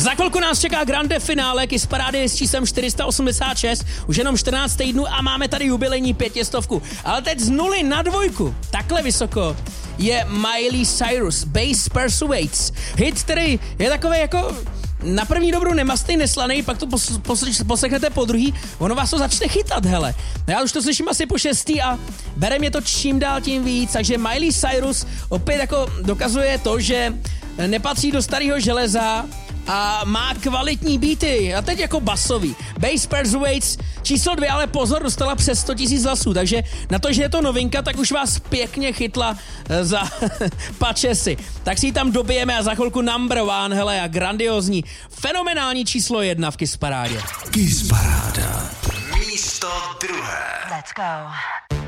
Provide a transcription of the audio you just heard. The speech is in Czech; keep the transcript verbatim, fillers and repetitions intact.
Za chvilku nás čeká grande finále Kiss parády s číslem čtyři sta osmdesát šest, už jenom čtrnáct týdnů a máme tady jubilejní pětistovku. Ale teď z nuly na dvojku, takhle vysoko, je Miley Cyrus, Bass Persuades. Hit, který je takový jako na první dobrou nemastný, neslaný, pak to pos, pos, poslechnete po druhý, ono vás to začne chytat, hele. Já už to slyším asi po šestý a bere mě to čím dál tím víc, takže Miley Cyrus opět jako dokazuje to, že nepatří do starého železa a má kvalitní beaty a teď jako basový. Bass Persuades číslo dvě, ale pozor, dostala přes sto tisíc hlasů, takže na to, že je to novinka, tak už vás pěkně chytla za pačesy. Tak si ji tam dobijeme a za chvilku number one, hele, a grandiozní, fenomenální číslo jedna v Kiss parádě. Kiss paráda. Místo druhé. Let's go.